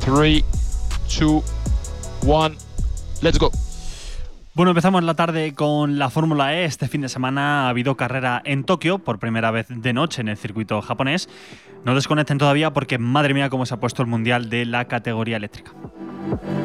3, 2, 1, let's go. Bueno, empezamos la tarde con la Fórmula E. Este fin de semana ha habido carrera en Tokio, por primera vez de noche en el circuito japonés. No desconecten todavía porque madre mía cómo se ha puesto el mundial de la categoría eléctrica.